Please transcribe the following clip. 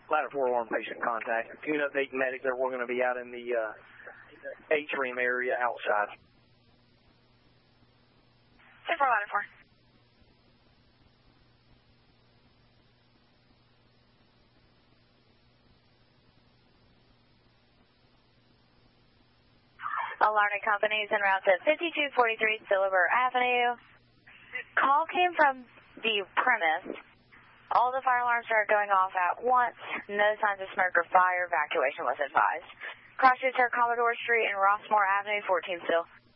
Ladder 4 alarm patient contact. Tune update medic there. We're going to be out in the atrium area outside. 10-4, Ladder 4. Alarming companies en route to 5243 Silver Avenue. Call came from the premise. All the fire alarms started going off at once. No signs of smoke or fire. Evacuation was advised. Cross streets are Commodore Street and Rossmore Avenue, 14 still.